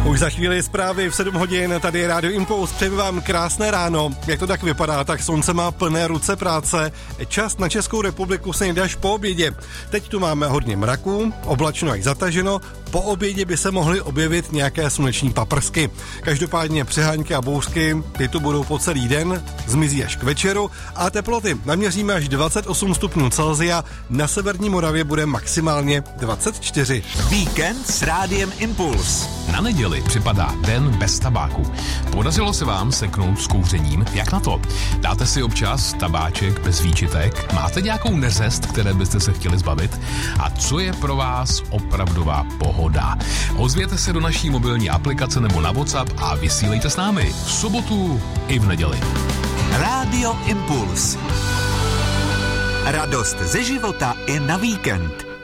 Už za chvíli zprávy v 7 hodin, tady je Rádio Impuls, přeji vám krásné ráno. Jak to tak vypadá, tak slunce má plné ruce práce, čas na Českou republiku se jde až po obědě. Teď tu máme hodně mraků, oblačno až zataženo, po obědě by se mohly objevit nějaké sluneční paprsky. Každopádně přehánky a bouřky, ty tu budou po celý den, zmizí až k večeru a teploty naměříme až 28 stupňů Celsia, na severní Moravě bude maximálně 24. Víkend s Rádiem Impuls. Na neděli připadá den bez tabáku. Podařilo se vám seknout s kouřením? Jak na to? Dáte si občas tabáček bez výčitek? Máte nějakou neřest, které byste se chtěli zbavit? A co je pro vás opravdová pohoda? Ozvěte se do naší mobilní aplikace nebo na WhatsApp a vysílejte s námi v sobotu i v neděli. Rádio Impuls. Radost ze života i na víkend.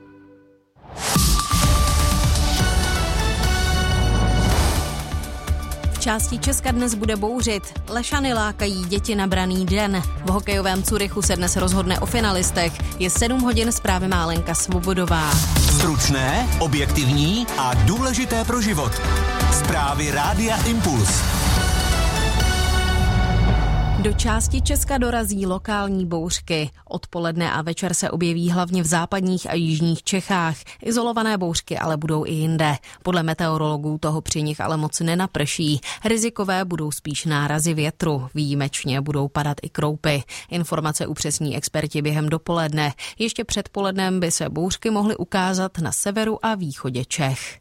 V části Česka dnes bude bouřit. Lešany lákají děti na branný den. V hokejovém Curychu se dnes rozhodne o finalistech. Je 7 hodin, zprávy má Lenka Svobodová. Stručné, objektivní a důležité pro život. Zprávy Rádia Impuls. Do části Česka dorazí lokální bouřky. Odpoledne a večer se objeví hlavně v západních a jižních Čechách. Izolované bouřky ale budou i jinde. Podle meteorologů toho při nich ale moc nenaprší. Rizikové budou spíš nárazy větru. Výjimečně budou padat i kroupy. Informace upřesní experti během dopoledne. Ještě předpolednem by se bouřky mohly ukázat na severu a východě Čech.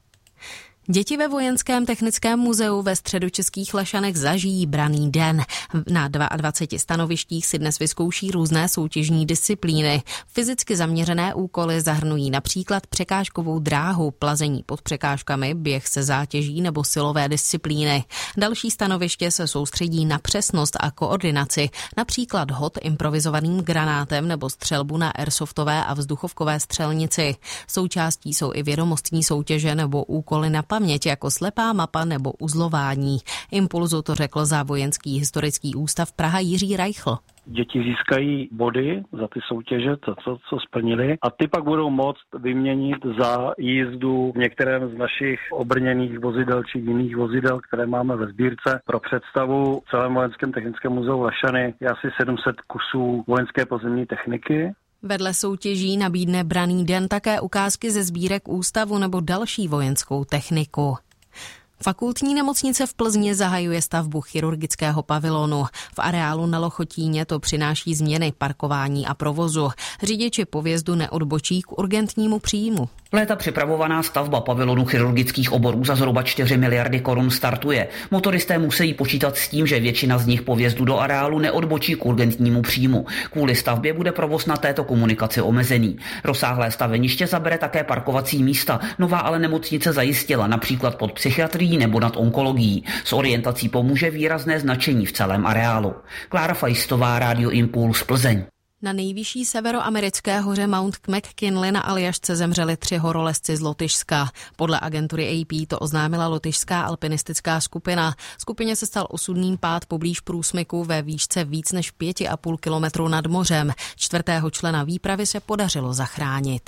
Děti ve Vojenském technickém muzeu ve středočeských Lešanech zažijí branný den. Na 22 stanovištích si dnes vyzkouší různé soutěžní disciplíny. Fyzicky zaměřené úkoly zahrnují například překážkovou dráhu, plazení pod překážkami, běh se zátěží nebo silové disciplíny. Další stanoviště se soustředí na přesnost a koordinaci, například hod improvizovaným granátem nebo střelbu na airsoftové a vzduchovkové střelnici. Součástí jsou i vědomostní soutěže nebo úkoly na paměť jako slepá mapa nebo uzlování. Impulzu to řekl za Vojenský historický ústav Praha Jiří Reichl. Děti získají body za ty soutěže, co splnili, a ty pak budou moct vyměnit za jízdu v některém z našich obrněných vozidel či jiných vozidel, které máme ve sbírce. Pro představu, v celém Vojenském technickém muzeu Lešany je asi 700 kusů vojenské pozemní techniky. Vedle soutěží nabídne branný den také ukázky ze sbírek ústavu nebo další vojenskou techniku. Fakultní nemocnice v Plzni zahajuje stavbu chirurgického pavilonu. V areálu na Lochotíně to přináší změny parkování a provozu. Řidiči povězdu neodbočí k urgentnímu příjmu. Léta připravovaná stavba pavilonu chirurgických oborů za zhruba 4 miliardy korun startuje. Motoristé musí počítat s tím, že většina z nich po vjezdu do areálu neodbočí k urgentnímu příjmu. Kvůli stavbě bude provoz na této komunikaci omezený. Rozsáhlé staveniště zabere také parkovací místa. Nová ale nemocnice zajistila například pod psychiatrií nebo nad onkologií. S orientací pomůže výrazné značení v celém areálu. Klára Fajstová, Rádio Impuls, Plzeň. Na nejvyšší severoamerické hoře Mount McKinley na Aljašce zemřeli 3 horolezci z Lotyšska. Podle agentury AP to oznámila lotyšská alpinistická skupina. Skupině se stal osudným pád poblíž průsmyku ve výšce víc než 5,5 kilometru nad mořem. 4. člena výpravy se podařilo zachránit.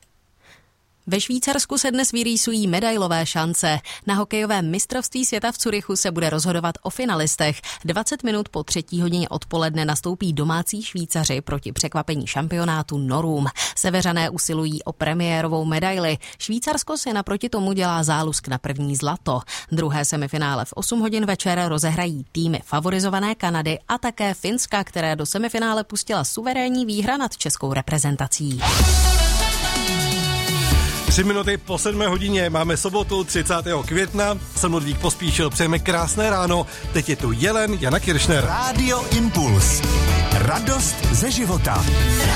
Ve Švýcarsku se dnes vyrýsují medailové šance. Na hokejovém mistrovství světa v Curychu se bude rozhodovat o finalistech. 20 minut po 3. hodině odpoledne nastoupí domácí Švýcaři proti překvapení šampionátu Norům. Seveřané usilují o premiérovou medaili. Švýcarsko si naproti tomu dělá zálusk na první zlato. Druhé semifinále v 8 hodin večer rozehrají týmy favorizované Kanady a také Finska, které do semifinále pustila suverénní výhra nad českou reprezentací. 3 minuty po 7 hodině, máme sobotu 30. května, jsem Ludvík Pospíšil, přejeme krásné ráno, teď je tu Jelen Jana Kiršner. Rádio Impuls. Radost ze života.